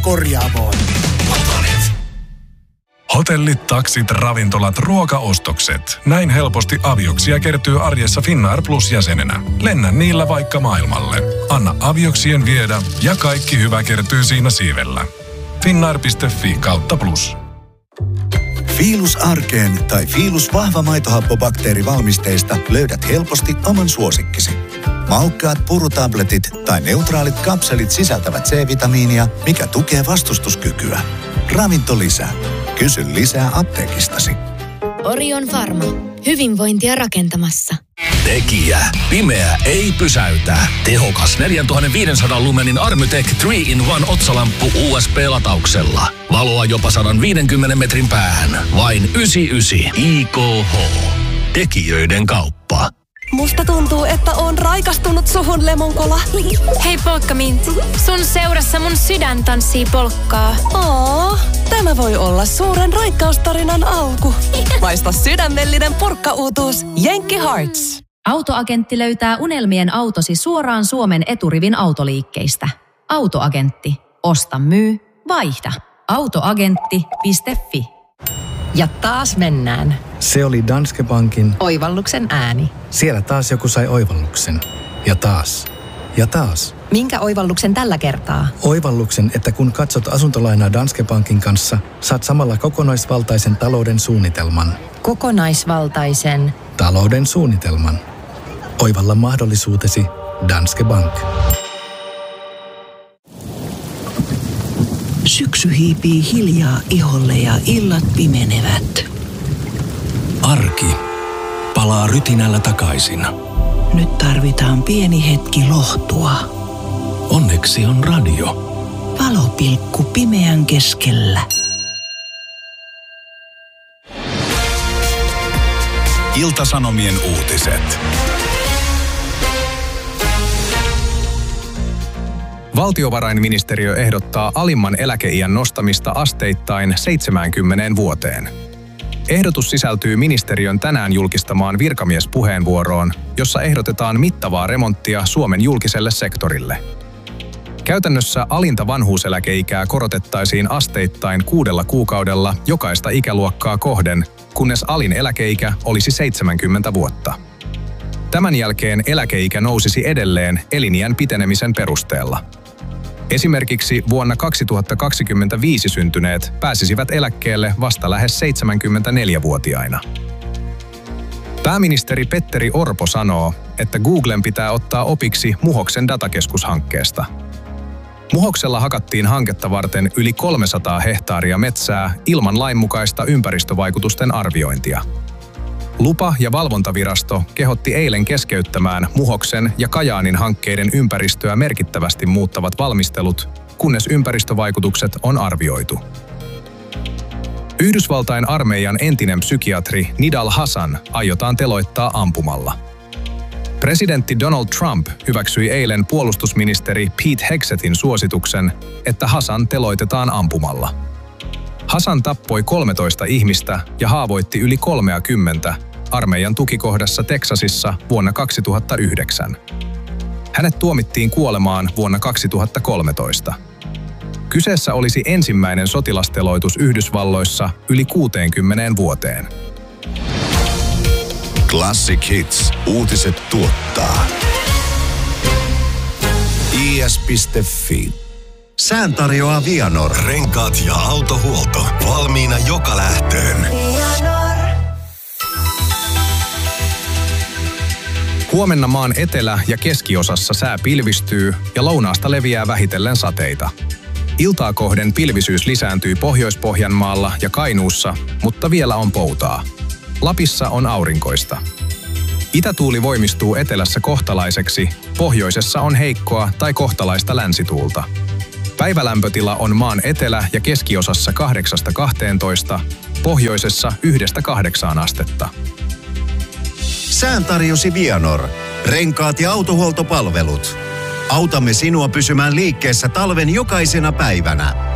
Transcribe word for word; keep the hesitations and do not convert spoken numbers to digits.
korjaamoon. Hotellit, taksit, ravintolat, ruokaostokset. Näin helposti avioksia kertyy arjessa Finnair Plus-jäsenenä. Lennä niillä vaikka maailmalle. Anna avioksien viedä ja kaikki hyvä kertyy siinä siivellä. Finnair piste fi kautta plus. Fiilus arkeen tai Fiilus vahva maitohappobakteerivalmisteista löydät helposti oman suosikkisi. Maukkaat purutabletit tai neutraalit kapselit sisältävät C-vitamiinia, mikä tukee vastustuskykyä. Ravintolisä. Kysy lisää apteekistasi. Orion Pharma. Hyvinvointia rakentamassa. Tekijä. Pimeä ei pysäytä. Tehokas neljätuhattaviisisataa lumenin Armytech kolme in yksi otsalamppu U S B-latauksella. Valoa jopa sata viisikymmentä metrin päähän. Vain yhdeksänkymmentäyhdeksän I K H. Tekijöiden kauppa. Musta tuntuu, että on raikastunut suhun, Lemonkola. Hei Polkkamint, sun seurassa mun sydän tanssii polkkaa. Oo, tämä voi olla suuren raikkaustarinan alku. Maista sydämellinen purkkauutuus. Jenkki Hearts. Autoagentti löytää unelmien autosi suoraan Suomen eturivin autoliikkeistä. Autoagentti. Osta, myy, vaihda. Autoagentti piste fi. Ja taas mennään. Se oli Danske Bankin oivalluksen ääni. Siellä taas joku sai oivalluksen. Ja taas. Ja taas. Minkä oivalluksen tällä kertaa? Oivalluksen, että kun katsot asuntolainaa Danske Bankin kanssa, saat samalla kokonaisvaltaisen talouden suunnitelman. Kokonaisvaltaisen talouden suunnitelman. Oivalla mahdollisuutesi Danske Bank. Syksy hiipii hiljaa iholle ja illat pimenevät. Arki palaa rytinällä takaisin. Nyt tarvitaan pieni hetki lohtua. Onneksi on radio. Valopilkku pimeän keskellä. Ilta-Sanomien uutiset. Valtiovarainministeriö ehdottaa alimman eläkeiän nostamista asteittain seitsemäänkymmeneen vuoteen. Ehdotus sisältyy ministeriön tänään julkistamaan virkamiespuheenvuoroon, jossa ehdotetaan mittavaa remonttia Suomen julkiselle sektorille. Käytännössä alinta vanhuuseläkeikää korotettaisiin asteittain kuudella kuukaudella jokaista ikäluokkaa kohden, kunnes alin eläkeikä olisi seitsemänkymmentä vuotta. Tämän jälkeen eläkeikä nousisi edelleen eliniän pitenemisen perusteella. Esimerkiksi vuonna kaksituhattakaksikymmentäviisi syntyneet pääsisivät eläkkeelle vasta lähes seitsemänkymmentäneljävuotiaina. Pääministeri Petteri Orpo sanoo, että Googlen pitää ottaa opiksi Muhoksen datakeskushankkeesta. Muhoksella hakattiin hanketta varten yli kolmesataa hehtaaria metsää ilman lainmukaista ympäristövaikutusten arviointia. Lupa- ja valvontavirasto kehotti eilen keskeyttämään Muhoksen ja Kajaanin hankkeiden ympäristöä merkittävästi muuttavat valmistelut, kunnes ympäristövaikutukset on arvioitu. Yhdysvaltain armeijan entinen psykiatri Nidal Hasan aiotaan teloittaa ampumalla. Presidentti Donald Trump hyväksyi eilen puolustusministeri Pete Hegsetin suosituksen, että Hasan teloitetaan ampumalla. Hasan tappoi kolmetoista ihmistä ja haavoitti yli kolmekymmentä armeijan tukikohdassa Teksasissa vuonna kaksituhattayhdeksän. Hänet tuomittiin kuolemaan vuonna kaksituhattakolmetoista. Kyseessä olisi ensimmäinen sotilasteloitus Yhdysvalloissa yli kuuteenkymmeneen vuoteen. Classic Hits. Uutiset tuottaa. I S piste fi. Sään tarjoaa Vianor. Renkaat ja autohuolto. Valmiina joka lähtöön. Huomenna maan etelä- ja keskiosassa sää pilvistyy ja lounaasta leviää vähitellen sateita. Iltaa kohden pilvisyys lisääntyy Pohjois-Pohjanmaalla ja Kainuussa, mutta vielä on poutaa. Lapissa on aurinkoista. Itätuuli voimistuu etelässä kohtalaiseksi, pohjoisessa on heikkoa tai kohtalaista länsituulta. Päivälämpötila on maan etelä- ja keskiosassa kahdeksasta kahteentoista, pohjoisessa yhdestä kahdeksaan astetta. Sään tarjosi Vianor. Renkaat ja autohuoltopalvelut. Autamme sinua pysymään liikkeessä talven jokaisena päivänä.